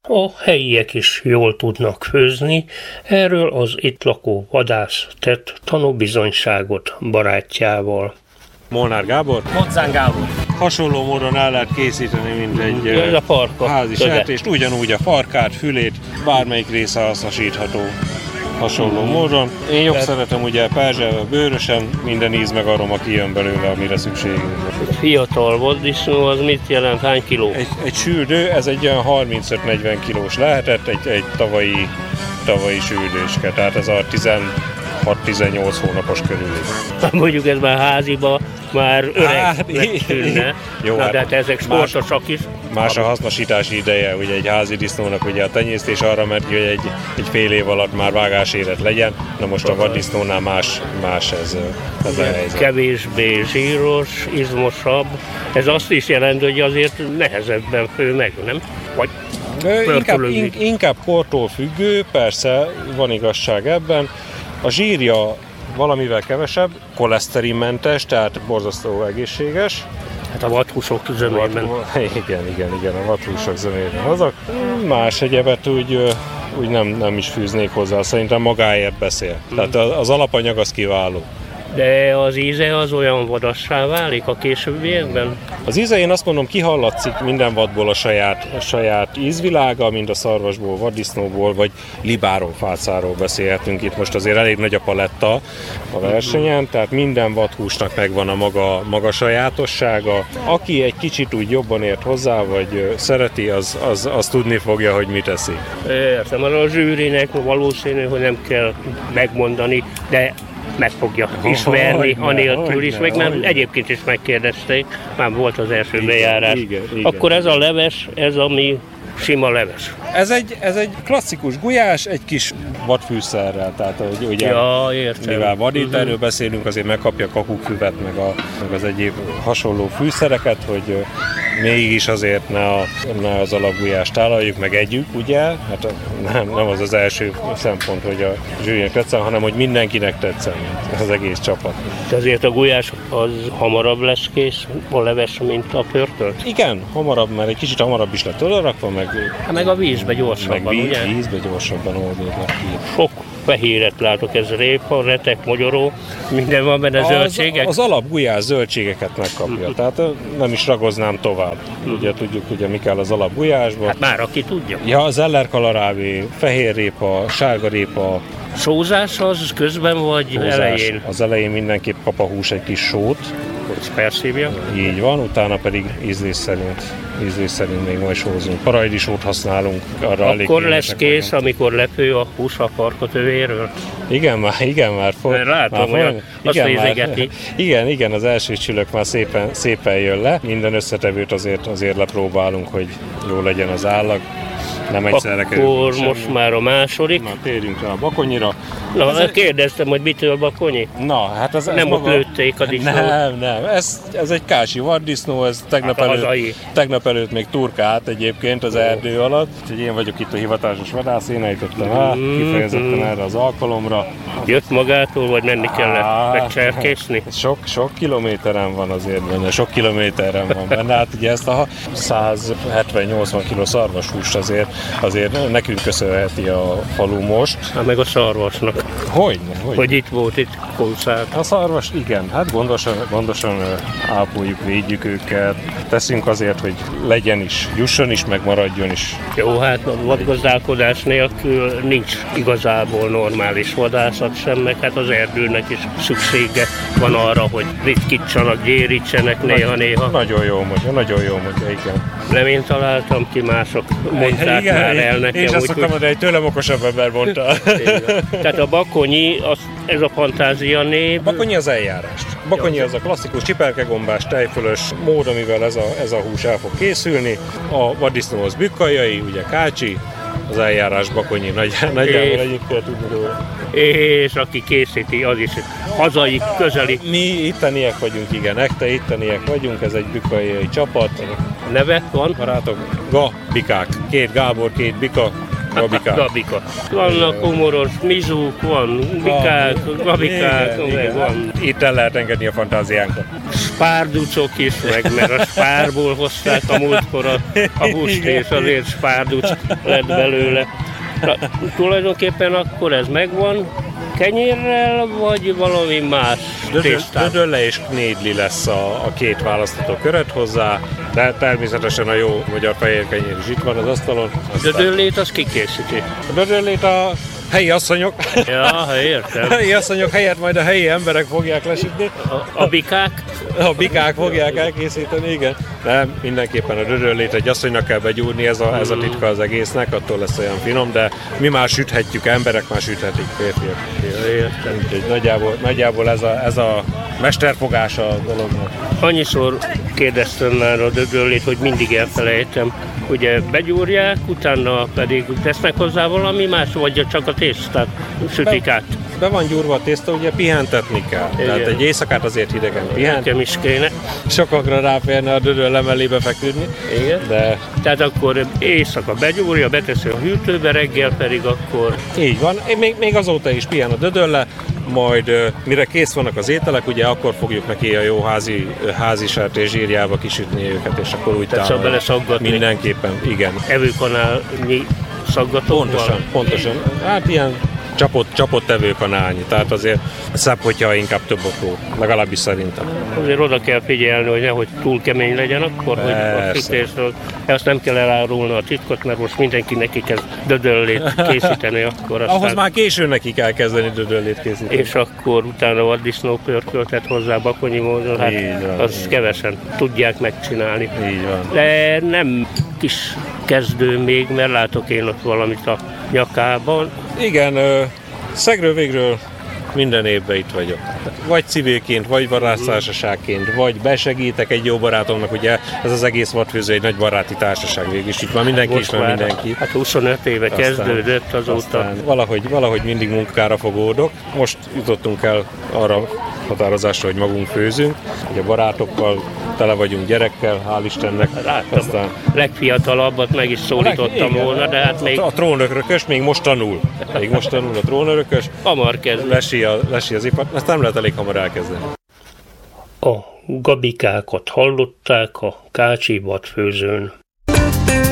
A helyiek is jól tudnak főzni, erről az itt lakó vadász tett tanúbizonyságot barátjával. Molnár Gábor. Mozzán Gábor. Hasonló módon el lehet készíteni, mint egy házi sertést, ugyanúgy a farkát, fülét, bármelyik része hasznosítható hasonló módon. Én jobb szeretem ugye perzselve, bőrösen, minden íz meg aroma kijön belőle, amire szükségünk. Fiatal vaddisznó az mit jelent, hány kiló? Egy sürdő, ez egy olyan 35-40 kilós lehetett, egy tavalyi sürdőske, tehát ez a 16-18 hónapos körül. Mondjuk ez már háziba, már öregnek tűnne. Jó, de hát ezek sportosak is. Más a hasznosítási ideje, ugye egy házi disznónak ugye a tenyésztés arra megy, hogy egy fél év alatt már vágáséret legyen. Na most a vaddisznónál más ez a helyzet. Kevésbé zsíros, izmosabb. Ez azt is jelenti, hogy azért nehezebben fő meg, nem? Vagy inkább kortól függő, persze van igazság ebben. A zsírja valamivel kevesebb, koleszterinmentes, tehát borzasztó egészséges. Hát a vadhúsok zömében. Igen, a vadhúsok zömében. Azok más egyebet úgy nem is fűznék hozzá, szerintem magáért beszél. Tehát az alapanyag az kiváló. De az íze az olyan vadassá válik a későbbiekben? Az íze, én azt mondom, kihallatszik minden vadból a saját ízvilága, mint a szarvasból, vaddisznóból, vagy libáról, fácáról beszélhetünk. Itt most azért elég nagy a paletta a versenyen, tehát minden vadhúsnak megvan a maga sajátossága. Aki egy kicsit úgy jobban ért hozzá, vagy szereti, az tudni fogja, hogy mit eszik. Értem, a zsűrinek valószínű, hogy nem kell megmondani, de meg fogja ismerni, anélkül is, meg nem, egyébként is megkérdezték, már volt az első bejárás. Igen. Akkor ez a leves, ez ami sima leves. Ez egy klasszikus gulyás, egy kis vadfűszerrel, tehát ugye mivel vadételről beszélünk, azért megkapja kakukkfüvet, meg az egyéb hasonló fűszereket, hogy mégis azért ne az alapgulyást tálaljuk, meg együk, ugye? Hát nem az az első szempont, hogy a zsűrinek tetszen, hanem hogy mindenkinek tetszen, az egész csapat. De azért a gulyás az hamarabb lesz kész, a leves, mint a pörtölt? Igen, hamarabb, mert egy kicsit hamarabb is lett odarakva, meg a vízbe gyorsabban, ugye? Vízbe gyorsabban oldódnak ki. Sok fehéret látok, ez répa, retek, mogyoró, minden van benne, zöldségek? Az alapgulyás zöldségeket megkapja, tehát nem is ragoznám tovább. Ugye tudjuk, ugye mi kell az alapgulyásban. Hát már aki tudja. Ja, az ellerkalarávé, fehér répa, sárga répa. Sózás az közben vagy elején? Az elején mindenképp kap a hús egy kis sót. Hogy perszívja. Így van, utána pedig ízlés szerint még majd sózunk. Paradicsót használunk. Akkor lesz kész, amikor lepő a hús a farkatövéről? Igen már. Látom, hogy azt nézegeti. Igen, az első csülök már szépen jön le. Minden összetevőt azért lepróbálunk, hogy jó legyen az állag. Nem egyszerre kerül. Akkor most már a második. Na, térjünk rá a bakonyira. Na, kérdeztem, hogy mitől bakonyi? Na, hát ez nem ott lőtték a disznót. Nem. Ez egy kási vaddisznó, ez tegnap előtt még turkált egyébként az erdő alatt. Úgyhogy én vagyok itt a hivatásos vadász, én ejtettem át, kifejezetten erre az alkalomra. Jött magától, vagy menni kellett megcserkészni? Sok kilométeren van azért benne, Hát ugye ezt a 170-80 kg szarvashúst azért nekünk köszönheti a falu most. Hát meg a szarvasnak. Hogyne. Hogy itt volt, itt konszált. A szarvas, igen, hát gondosan ápoljuk, védjük őket. Teszünk azért, hogy legyen is, jusson is, meg maradjon is. Jó, hát a vadgazdálkodás nélkül nincs igazából normális vadászat sem, meg hát az erdőnek is szüksége van arra, hogy ritkítsanak, gyérítsenek néha-néha. Nagyon jó mondja, igen. Nem én találtam ki, mások mondták már el nekem. Én is azt szoktam mondani, hogy tőlem okosabb ember mondta. Tehát a bakonyi, ez a fantázia név. Bakonyi az eljárást. Bakonyi az a klasszikus csiperkegombás, tejfölös mód, amivel ez a hús el fog készülni. A vaddisznó az bükkajai, ugye kácsi, az eljárás bakonyi, nagyjából egyébként tudni róla. És aki készíti, az is hazai, közeli. Mi itteniek vagyunk, igen, ekte itteniek vagyunk, ez egy bükkajai csapat. Neve van? Barátok, Bikák, 2 Gábor, 2 Bika, Gabika. Vannak humoros mizúk, van bikák, gabikák, meg van. Itt el lehet engedni a fantáziánkat. Spárducok is, mert a spárból hozták a múltkor a húst, és azért spárduc lett belőle. Tulajdonképpen akkor ez megvan, kenyérrel, vagy valami más tésztán? Dödölle és knédli lesz a két választható köret hozzá, de természetesen a jó magyar fehér kenyér is itt van az asztalon. Dödöllét az kikészíti? A dödöllét a helyi asszonyok. Ja, értem. A helyi asszonyok helyett majd a helyi emberek fogják lesütni. A bikák? A bikák fogják elkészíteni, igen. De mindenképpen a dödöllét egy asszonynak kell begyúrni, ez a titka az egésznek, attól lesz olyan finom, de mi már süthetjük, emberek már süthetik, férfiak. Nagyjából ez a mesterfogása a dolognak. Annyiszor kérdeztem már a dödöllét, hogy mindig elfelejtem. Ugye begyúrják, utána pedig tesznek hozzá valami más, vagy csak a tésztát sütik át? Be van gyúrva a tészta, ugye pihentetni kell. Igen. Tehát egy éjszakát azért hidegen pihent. Nekem is kéne. Sokakra ráférne a dödölle mellébe feküdni. Igen. De... Tehát akkor éjszaka begyúrja, beteszi a hűtőbe, reggel pedig akkor... Így van. Még azóta is pihen a dödölle, majd mire kész vannak az ételek, ugye akkor fogjuk neki a jó házi sertés zsírjába kisütni őket, és akkor úgy tehát bele szaggatni. Mindenképpen, igen. Evőkanálnyi szaggató? Pontosan. Hát ilyen csapott evőkanálnyi, tehát azért szebb, hogyha inkább több okró, legalábbis szerintem. Azért oda kell figyelni, hogy nehogy túl kemény legyen akkor, hogy a fűtésről. Ezt nem kell elárulni a titkot, mert most mindenki neki kezd dödöllét készíteni. Akkor aztán... Ahhoz már későn neki kell kezdeni dödöllét készíteni. És akkor utána vaddisznó pörköltet hozzá bakonyi módon, hát az kevesen tudják megcsinálni. Így van. De nem kis kezdő még, mert látok én ott valamit a nyakában. Igen, szegről végről minden évben itt vagyok. Vagy civilként, vagy baráttársaságként, vagy besegítek egy jó barátomnak, ugye ez az egész vadfőző egy nagy baráti társaság végig is. Itt már mindenki ismer mindenki. Hát 25 éve kezdődött azóta. Valahogy mindig munkára fogódok. Most jutottunk el arra határozásra, hogy magunk főzünk. Ugye barátokkal tele vagyunk gyerekkel, hál' Istennek. Aztán legfiatalabbat meg is szólítottam volna, de hát még... A trónörökös még most tanul. A trónörökös. Hamar kezd. Lesi az ipart, ezt nem lehet elég hamar elkezdeni. A gabikákat hallották a kácsi vadfőzőn.